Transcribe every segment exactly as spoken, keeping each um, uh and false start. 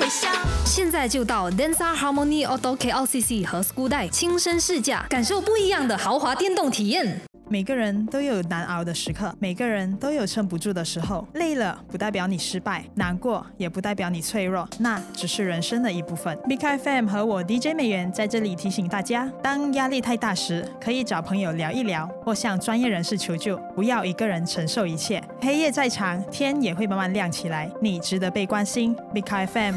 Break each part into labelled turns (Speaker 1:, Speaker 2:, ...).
Speaker 1: 现在就到 Densar Harmony Auto K L C C 和 Skudai 亲身试驾，感受不一样的豪华电动体验。
Speaker 2: 每个人都有难熬的时刻，每个人都有撑不住的时候。累了不代表你失败，难过也不代表你脆弱，那只是人生的一部分。Big F M 和我 D J 美元在这里提醒大家，当压力太大时，可以找朋友聊一聊，或向专业人士求救，不要一个人承受一切。黑夜再长，天也会慢慢亮起来，你值得被关心。Big F M。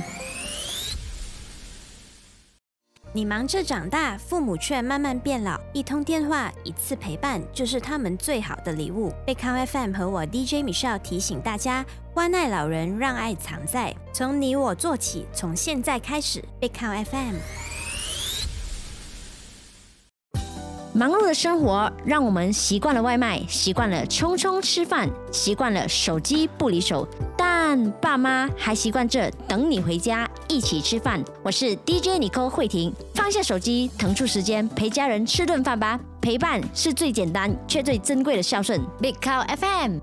Speaker 3: 你忙着长大，父母却慢慢变老，一通电话，一次陪伴，就是他们最好的礼物。贝康 F M 和我 D J Michelle 提醒大家，关爱老人，让爱藏在，从你我做起，从现在开始。贝康 F M。
Speaker 4: 忙碌的生活让我们习惯了外卖，习惯了匆匆吃饭，习惯了手机不离手，但爸妈还习惯着等你回家一起吃饭。我是 D J Nicole 慧婷，放下手机，腾出时间陪家人吃顿饭吧。陪伴是最简单却最珍贵的孝顺。Big Cow F M。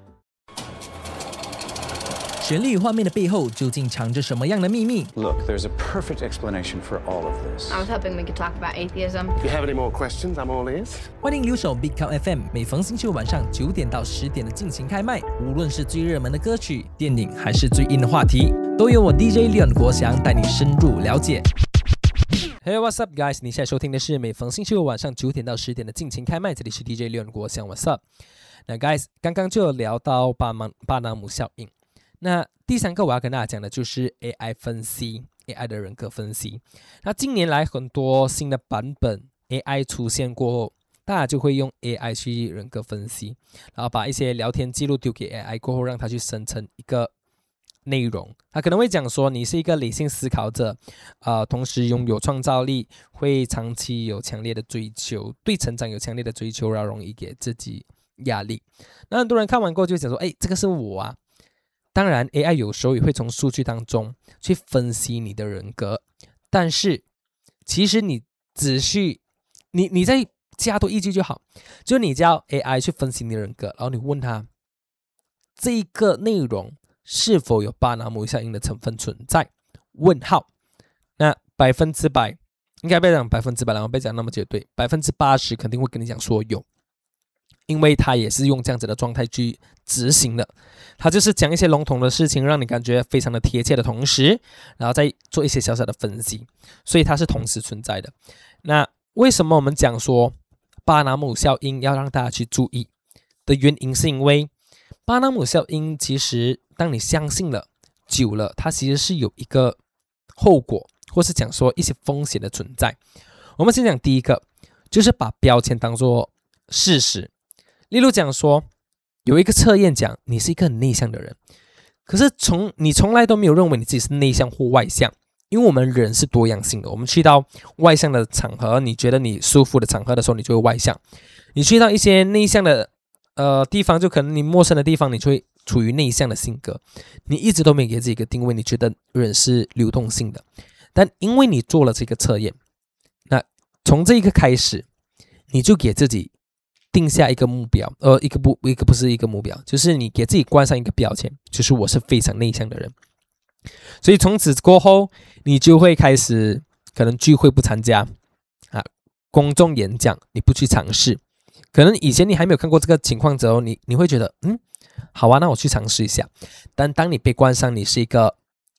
Speaker 5: 旋律画面的背后究竟藏着什么样的秘密
Speaker 6: Look, there's a perfect explanation for all of this.
Speaker 7: I was hoping we could talk about atheism.
Speaker 8: If you have any more questions, I'm all ears.
Speaker 5: 欢迎留守 Big Cow F M， 每逢星期五晚上九点到十点的尽情开麦。无论是最热门的歌曲、电影，还是最硬的话题，都由我 D J Leon 国祥带你深入了解。Hey, what's up, guys？ 你现在收听的是每逢星期五晚上九点到十点的尽情开麦，这里是 D J Leon 国祥 ，What's up？ 那 guys， 刚刚就有聊到巴马巴纳姆效应。那第三个我要跟大家讲的就是 A I 分析 A I 的人格分析。那近年来很多新的版本 A I 出现过后，大家就会用 A I 去人格分析，然后把一些聊天记录丢给 A I 过后，让它去生成一个内容。它可能会讲说你是一个理性思考者，呃，同时拥有创造力，会长期有强烈的追求，对成长有强烈的追求，然后容易给自己压力。那很多人看完过后就讲说，哎，这个是我啊。当然 A I 有时候也会从数据当中去分析你的人格，但是其实你只需你你再加多一句就好，就你叫 A I 去分析你的人格，然后你问他这一个内容是否有巴纳姆效应的成分存在？问号。那百分之百应该不要讲百分之百，然后不要讲那么绝对，百分之八十肯定会跟你讲说有。因为他也是用这样子的状态去执行的，他就是讲一些笼统的事情，让你感觉非常的贴切的同时，然后再做一些小小的分析，所以它是同时存在的。那为什么我们讲说巴纳姆效应要让大家去注意的原因，是因为巴纳姆效应其实当你相信了久了，它其实是有一个后果，或是讲说一些风险的存在。我们先讲第一个，就是把标签当作事实。例如讲说，有一个测验讲你是一个很内向的人，可是从你从来都没有认为你自己是内向或外向，因为我们人是多样性的。我们去到外向的场合，你觉得你舒服的场合的时候，你就会外向；你去到一些内向的呃地方，就可能你陌生的地方，你就会处于内向的性格。你一直都没给自己一个定位，你觉得人是流动性的，但因为你做了这个测验，那从这一个开始，你就给自己定下一个目标，呃，一个不，一个不是一个目标，就是你给自己冠上一个标签，就是我是非常内向的人。所以从此过后，你就会开始可能聚会不参加啊，公众演讲你不去尝试。可能以前你还没有看过这个情况之后，你你会觉得嗯，好啊，那我去尝试一下。但当你被冠上你是一个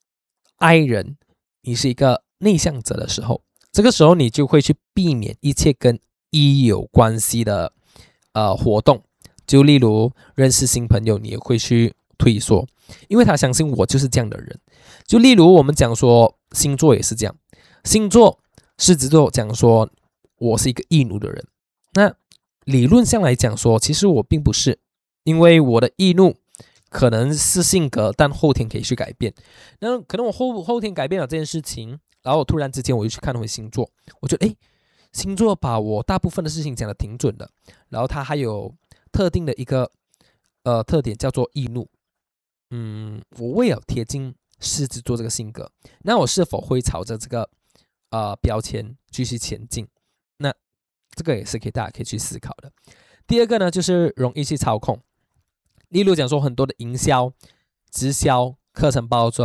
Speaker 5: I 人，你是一个内向者的时候，这个时候你就会去避免一切跟 E 有关系的呃活动，就例如认识新朋友，你也会去退缩，因为他相信我就是这样的人。就例如我们讲说星座也是这样，星座狮子座讲说我是一个易怒的人，那理论上来讲说，其实我并不是，因为我的易怒可能是性格，但后天可以去改变。那可能我后后天改变了这件事情，然后我突然之间我就去看回星座，我觉得诶，星座把我大部分的事情讲得挺准的，然后它还有特定的一个呃特点叫做易怒。嗯，我为了贴近狮子座这个性格，那我是否会朝着这个呃标签继续前进？那这个也是给大家可以去思考的。第二个呢，就是容易去操控，例如讲说很多的营销、直销、课程包装、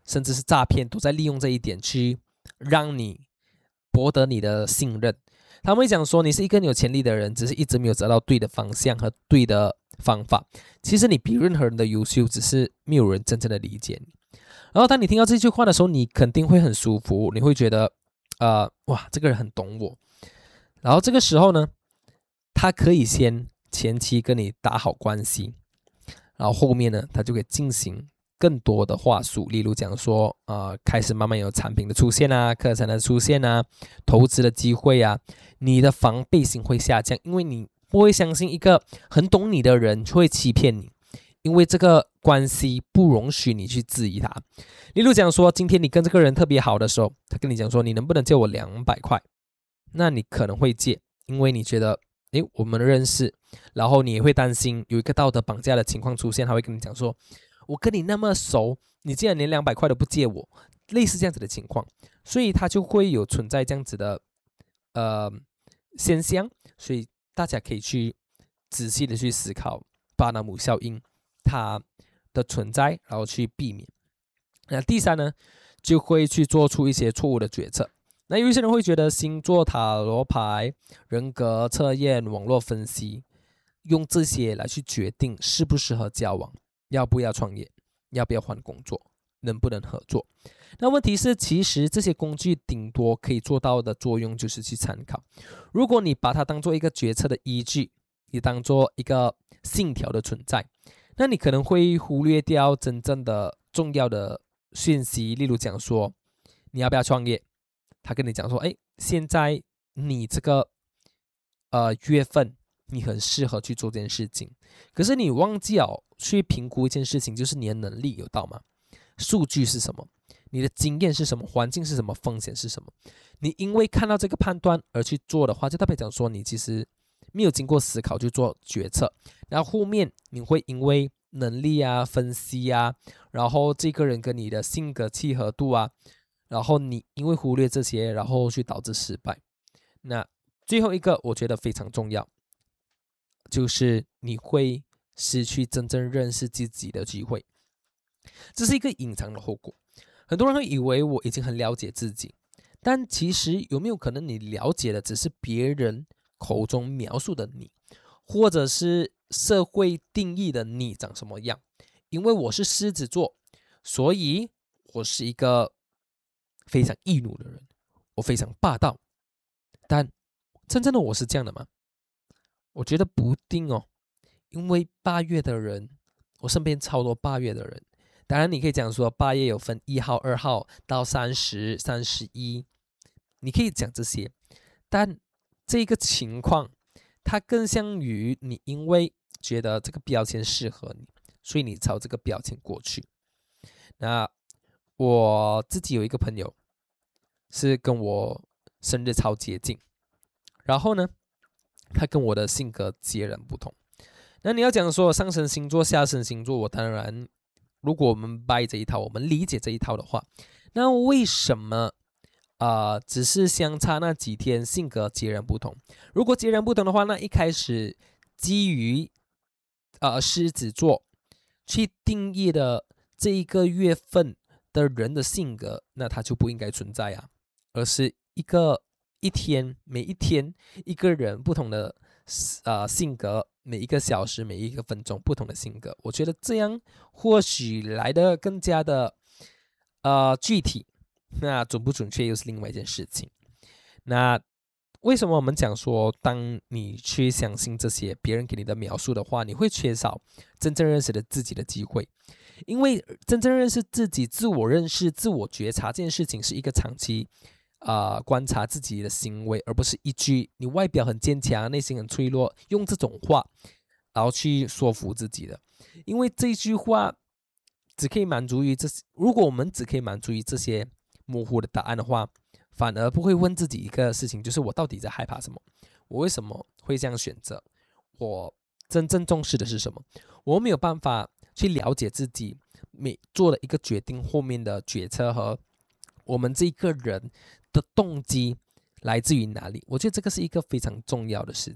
Speaker 5: 甚至是诈骗都在利用这一点去让你博得你的信任。他们会讲说你是一个有潜力的人，只是一直没有找到对的方向和对的方法。其实你比任何人的优秀，只是没有人真正的理解你。然后当你听到这句话的时候，你肯定会很舒服，你会觉得呃，哇，这个人很懂我。然后这个时候呢，他可以先前期跟你打好关系，然后后面呢，他就可以进行更多的话术，例如讲说，呃，开始慢慢有产品的出现啊，课程的出现啊，投资的机会啊，你的防备心会下降，因为你不会相信一个很懂你的人会欺骗你，因为这个关系不容许你去质疑他。例如讲说，今天你跟这个人特别好的时候，他跟你讲说，你能不能借我两百块？那你可能会借，因为你觉得，诶，我们认识，然后你也会担心有一个道德绑架的情况出现，他会跟你讲说，我跟你那么熟，你竟然连两百块都不借我，类似这样子的情况，所以它就会有存在这样子的呃现象，所以大家可以去仔细的去思考巴纳姆效应它的存在，然后去避免。那第三呢，就会去做出一些错误的决策。那有一些人会觉得星座、塔罗牌、人格测验、网络分析，用这些来去决定适不适合交往，要不要创业，要不要换工作，能不能合作。那问题是，其实这些工具顶多可以做到的作用就是去参考。如果你把它当做一个决策的依据，你当做一个信条的存在，那你可能会忽略掉真正的重要的讯息。例如讲说，你要不要创业？他跟你讲说，哎，现在你这个呃月份你很适合去做这件事情，可是你忘记了去评估一件事情，就是你的能力有到吗？数据是什么？你的经验是什么？环境是什么？风险是什么？你因为看到这个判断而去做的话，就代表讲说你其实没有经过思考去做决策，然后后面你会因为能力啊、分析啊，然后这个人跟你的性格契合度啊，然后你因为忽略这些，然后去导致失败。那最后一个我觉得非常重要，就是你会失去真正认识自己的机会。这是一个隐藏的后果。很多人会以为我已经很了解自己，但其实有没有可能你了解的只是别人口中描述的你，或者是社会定义的你长什么样？因为我是狮子座，所以我是一个非常易怒的人，我非常霸道。但真正的我是这样的吗？我觉得不定哦，因为八月的人，我身边超多八月的人。当然你可以讲说八月有分一号、二号到三十、三十一，你可以讲这些，但这个情况它更像于你因为觉得这个标签适合你，所以你朝这个标签过去。那我自己有一个朋友是跟我生日超接近，然后呢他跟我的性格截然不同。那你要讲说上升星座、下升星座，我当然如果我们 buy 这一套，我们理解这一套的话，那为什么呃，只是相差那几天性格截然不同？如果截然不同的话，那一开始基于呃狮子座去定义的这一个月份的人的性格，那它就不应该存在啊，而是一个一天每一天一个人不同的呃性格，每一个小时每一个分钟不同的性格，我觉得这样或许来得更加的呃具体。那准不准确又是另外一件事情。那为什么我们讲说，当你去相信这些别人给你的描述的话，你会缺少真正认识的自己的机会？因为真正认识自己、自我认识、自我觉察这件事情是一个长期呃观察自己的行为，而不是一句你外表很坚强、内心很脆弱，用这种话然后去说服自己的。因为这句话只可以满足于这些，如果我们只可以满足于这些模糊的答案的话，反而不会问自己一个事情，就是我到底在害怕什么？我为什么会这样选择？我真正重视的是什么？我没有办法去了解自己每做的一个决定后面的决策和我们这个人的动机来自于哪里。我觉得这个是一个非常重要的事情。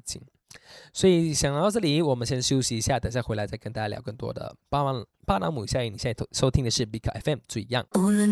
Speaker 5: 所以想到这里，我们先休息一下，等下回来再跟大家聊更多的巴拿巴拿姆效应。你现在收听的是 Big F M 最样。